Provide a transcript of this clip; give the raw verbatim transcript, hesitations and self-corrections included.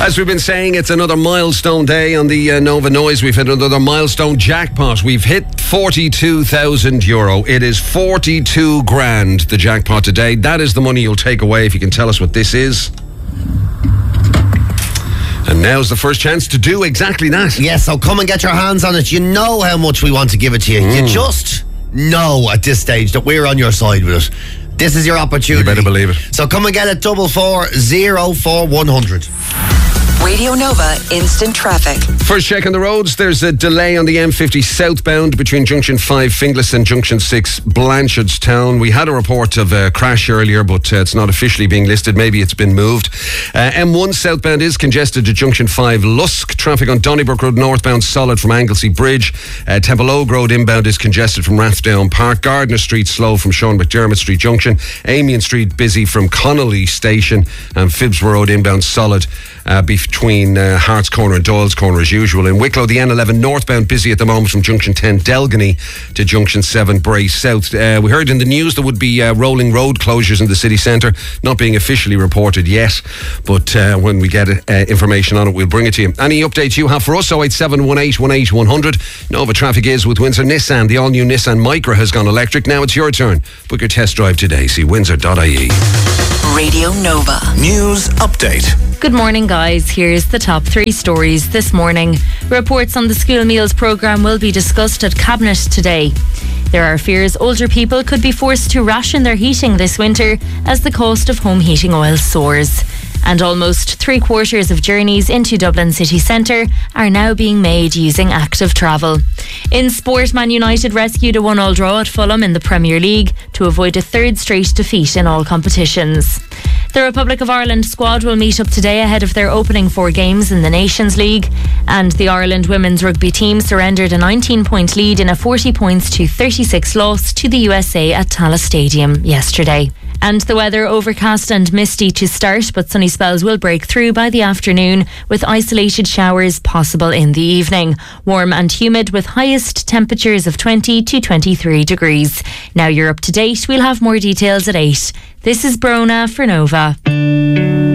As we've been saying, it's another milestone day on the uh, Nova Noise. We've hit another milestone jackpot. We've hit forty-two thousand euro. It is forty-two grand, the jackpot today. That is the money you'll take away if you can tell us what this is. And now's the first chance to do exactly that. Yes, so come and get your hands on it. You know how much we want to give it to you. Mm. You just know at this stage that we're on your side with it. This is your opportunity. You better believe it. So come and get it. Double four zero four one hundred. Radio Nova Instant Traffic. First check on the roads. There's a delay on the M fifty southbound between Junction five Finglas and Junction six Blanchardstown. We had a report of a crash earlier, but uh, it's not officially being listed. Maybe it's been moved. Uh, M one southbound is congested to Junction five Lusk. Traffic on Donnybrook Road northbound solid from Anglesey Bridge. Uh, Temple Oak Road inbound is congested from Rathdown Park. Gardner Street slow from Sean McDermott Street Junction. Amiens Street busy from Connolly Station. And Phibsborough Road inbound solid uh, between uh, Hart's Corner and Doyle's Corner as usual. In Wicklow, the N eleven northbound busy at the moment from Junction ten Delgany to Junction seven Bray South. Uh, we heard in the news there would be uh, rolling road closures in the city centre, not being officially reported yet, but uh, when we get uh, information on it, we'll bring it to you. Any updates you have for us? oh eight seven one eight one eight one hundred. Nova Traffic is with Windsor Nissan. The all-new Nissan Micra has gone electric. Now it's your turn. Book your test drive today. See windsor dot I E. Radio Nova News Update. Good morning, guys. Here's the top three stories this morning. Reports on the school meals programme will be discussed at Cabinet today. There are fears older people could be forced to ration their heating this winter as the cost of home heating oil soars. And almost three quarters of journeys into Dublin city centre are now being made using Active Travel. In sport, Man United rescued a one-all draw at Fulham in the Premier League to avoid a third straight defeat in all competitions. The Republic of Ireland squad will meet up today ahead of their opening four games in the Nations League. And the Ireland women's rugby team surrendered a nineteen-point lead in a forty points to thirty-six loss to the U S A at Tallaght Stadium yesterday. And the weather, overcast and misty to start, but sunny spells will break through by the afternoon with isolated showers possible in the evening. Warm and humid with highest temperatures of twenty to twenty-three degrees. Now you're up to date. We'll have more details at eight. This is Brona for Nova.